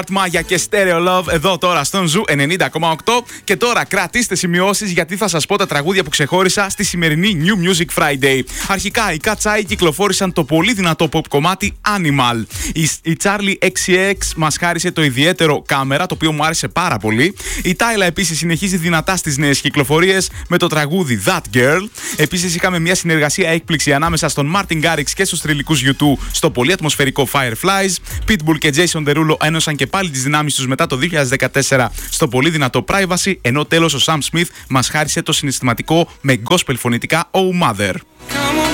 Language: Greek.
Μάγια και Stereo Love εδώ τώρα στον Ζου 90,8. Και τώρα κρατήστε σημειώσεις, γιατί θα σας πω τα τραγούδια που ξεχώρισα στη σημερινή New Music Friday. Αρχικά οι Cat's Eye κυκλοφόρησαν το πολύ δυνατό pop κομμάτι Animal. Η Charlie XCX μας χάρισε το ιδιαίτερο Κάμερα, το οποίο μου άρεσε πάρα πολύ. Η Tyla επίσης συνεχίζει δυνατά στις νέες κυκλοφορίες με το τραγούδι That Girl. Επίσης είχαμε μια συνεργασία έκπληξη ανάμεσα στον Martin Garrix και στους θρυλικούς U2 στο πολύ ατμοσφαιρικό Fireflies. Pitbull και Jason Derulo ένωσαν και πάλι τις δυνάμεις τους μετά το 2014 στο πολύ δυνατό Privacy, ενώ τέλος ο Sam Smith μας χάρισε το συναισθηματικό με gospel φωνητικά Oh Mother.